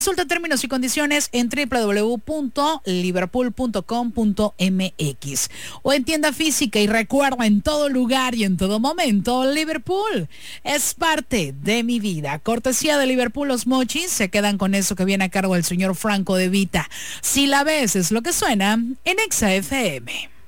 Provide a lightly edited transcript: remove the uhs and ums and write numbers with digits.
Consulta términos y condiciones en www.liverpool.com.mx o en tienda física, y recuerda, en todo lugar y en todo momento, Liverpool es parte de mi vida. Cortesía de Liverpool, los mochis se quedan con eso que viene a cargo del señor Franco De Vita. Si la ves, es lo que suena en Exa FM.